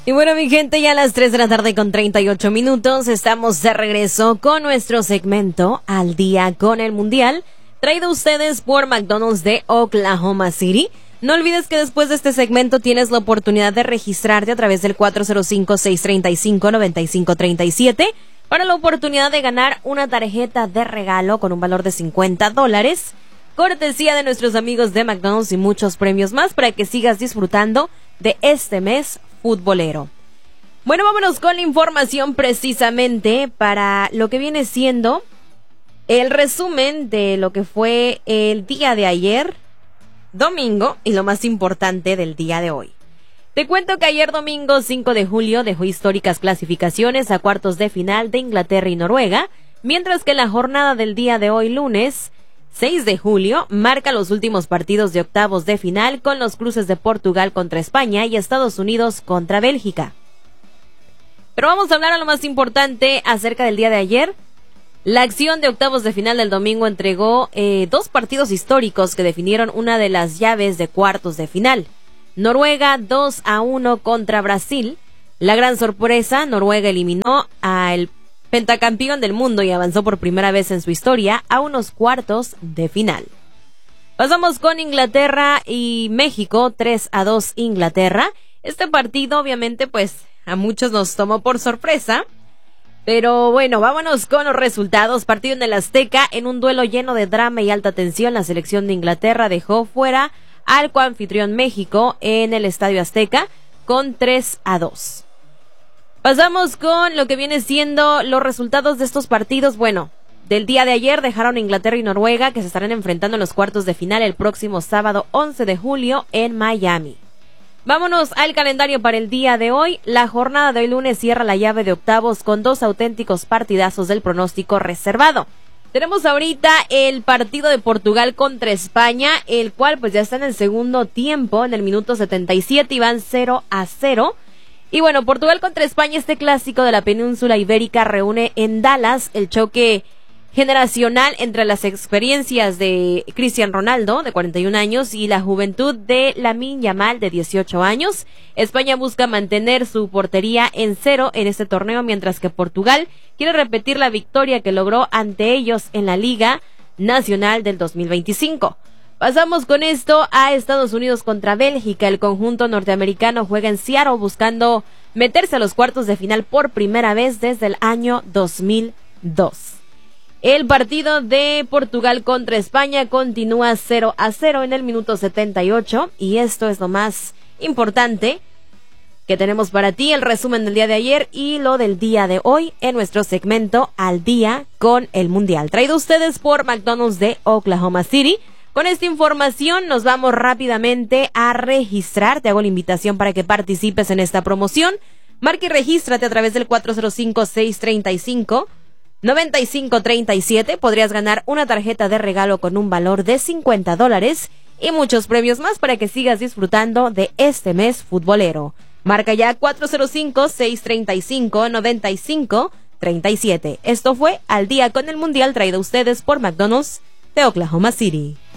Y bueno, mi gente, ya a las 3 de la tarde con 38 minutos estamos de regreso con nuestro segmento Al Día con el Mundial, traído a ustedes por McDonald's de Oklahoma City. No olvides que después de este segmento tienes la oportunidad de registrarte a través del 405-635-9537 para la oportunidad de ganar una tarjeta de regalo con un valor de $50, cortesía de nuestros amigos de McDonald's y muchos premios más para que sigas disfrutando de este mes futbolero. Bueno, vámonos con la información precisamente para lo que viene siendo el resumen de lo que fue el día de ayer, domingo, y lo más importante del día de hoy. Te cuento que ayer domingo 5 de julio dejó históricas clasificaciones a cuartos de final de Inglaterra y Noruega, mientras que la jornada del día de hoy lunes 6 de julio marca los últimos partidos de octavos de final con los cruces de Portugal contra España y Estados Unidos contra Bélgica. Pero vamos a hablar a lo más importante acerca del día de ayer. La acción de octavos de final del domingo entregó dos partidos históricos que definieron una de las llaves de cuartos de final. Noruega 2-1 contra Brasil. La gran sorpresa, Noruega eliminó al pentacampeón del mundo y avanzó por primera vez en su historia a unos cuartos de final. Pasamos con Inglaterra y México, 3-2 Inglaterra. Este partido obviamente pues a muchos nos tomó por sorpresa, pero bueno, vámonos con los resultados. Partido en el Azteca, en un duelo lleno de drama y alta tensión, la selección de Inglaterra dejó fuera al coanfitrión México en el Estadio Azteca con 3-2. Pasamos con lo que viene siendo los resultados de estos partidos. Bueno, del día de ayer dejaron Inglaterra y Noruega, que se estarán enfrentando en los cuartos de final el próximo sábado 11 de julio en Miami. Vámonos al calendario para el día de hoy. La jornada de hoy lunes cierra la llave de octavos con dos auténticos partidazos del pronóstico reservado. Tenemos ahorita el partido de Portugal contra España, el cual pues ya está en el segundo tiempo, en el minuto 77 y van 0-0. Y bueno, Portugal contra España, este clásico de la península ibérica, reúne en Dallas el choque generacional entre las experiencias de Cristiano Ronaldo, de 41 años, y la juventud de Lamine Yamal, de 18 años. España busca mantener su portería en cero en este torneo, mientras que Portugal quiere repetir la victoria que logró ante ellos en la Liga Nacional del 2025. Pasamos con esto a Estados Unidos contra Bélgica. El conjunto norteamericano juega en Seattle buscando meterse a los cuartos de final por primera vez desde el año 2002. El partido de Portugal contra España continúa 0-0 en el minuto 78 y esto es lo más importante que tenemos para ti, el resumen del día de ayer y lo del día de hoy en nuestro segmento Al Día con el Mundial, traído a ustedes por McDonald's de Oklahoma City. Con esta información nos vamos rápidamente a registrar. Te hago la invitación para que participes en esta promoción. Marca y regístrate a través del 405-635-9537. Podrías ganar una tarjeta de regalo con un valor de $50 y muchos premios más para que sigas disfrutando de este mes futbolero. Marca ya 405-635-9537. Esto fue Al Día con el Mundial, traído a ustedes por McDonald's de Oklahoma City.